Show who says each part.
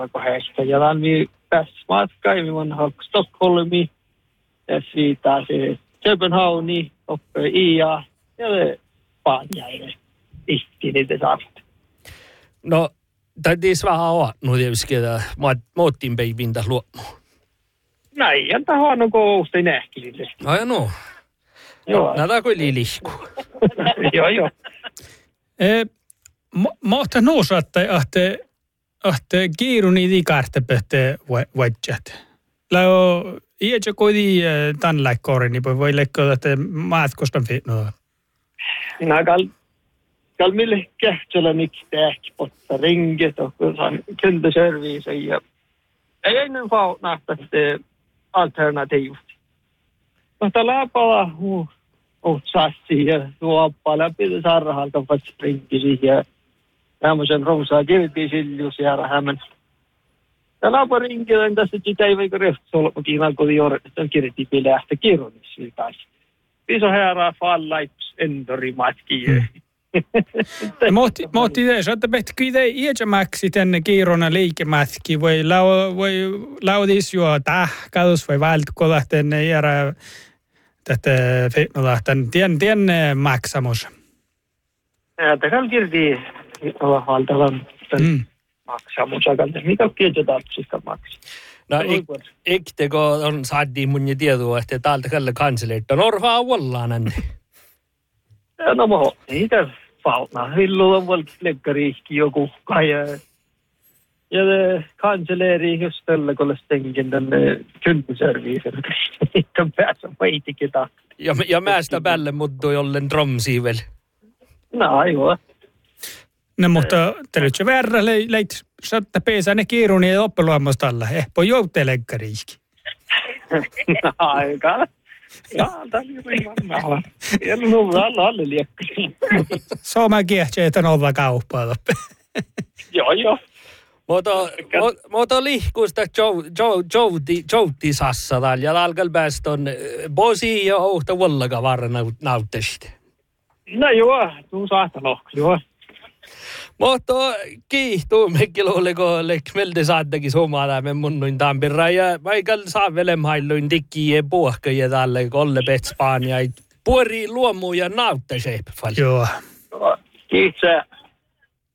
Speaker 1: kohdasta. Ja lämmin pääsi matkaan, minun haluan Stockholmiin. Ja siitä se Köpenhavni, oppe Ia ja Spanjaille. Ihti niitä saavat.
Speaker 2: No, täytyy vähän olla, no tietysti, että muuttiin päivin tässä luomaan.
Speaker 1: Näin, ja tämä on koulusta nähkilille.
Speaker 2: Ai no. Joo. Näitä kuin liilisku.
Speaker 1: Joo.
Speaker 3: Mä otan nousatta, että kiiruni ikartepehte vaidjat. Läo, iätsä koidi tämän läikkoori, niin voi leikkoa, että maat kostan fitnoa.
Speaker 1: Kall mille kähtsellä niks tähki potta ringet och kundeservice ja ei ennen fautnahta alternativt. Mutta läpala sassi ja tuoppa läpi sarhalta vasta ringisi ja tämmöisen rousaa kirti siljus ja hämmen. Ja läpä ringillä tässä sitä ei vaikka rehtsolmakin alkoi jorjata kirti pilähtä kirjonissa taas. Piso herää fallaips endorimatkin.
Speaker 3: Mä otin tässä, että kyllä iätsämäksi tänne kiirona liikemätki, voi laudis jo tähkäys, voi vältkolla tänne järä tätä fitnolahtan tien maksamus.
Speaker 1: Ja tähän kirti olla valtavan maksamus, mikä kieltä tatsista maksaa.
Speaker 2: No, eikö on saadtiin mun jo tietoa, että täältä kalle kanseleita on orvaa ollaan.
Speaker 1: No mä niitä fauna. Hillolla on valkki lekkariihki joku kaja. Ja kanseleri just tällä kolle stenkin tänne kyntyserviisen. Niitä päässä vaitikin tahti.
Speaker 2: Ja mästä päälle muuttuu jollen dromsiivel.
Speaker 1: No aivan.
Speaker 3: No mutta tervetuloa verran leit saattaa peesää ne kiiruni ja oppeluammasta alla. Ehpo joutte lekkariihki.
Speaker 1: No aika. Jaa, tämä on aivan. Ja no alle liekkari.
Speaker 3: Sooma kiehtsee, että on olla kauppaa.
Speaker 1: Joo.
Speaker 2: Mutta lihkuista jouti sassata ja alkaa päästä on bosi ja ohta vollaka varren nauttesta.
Speaker 1: No joo, tuu saattaa lohka, joo.
Speaker 2: Mutta kiihtuu mekin luuliko meiltä saattekin suomalainen munnuin Tampirra ja vaikka saa velemhailuin tikkiä ja puhkajia tälle kolle Petspaan ja puori luomu ja nauttaseipä paljon.
Speaker 3: Joo.
Speaker 1: Kiitos.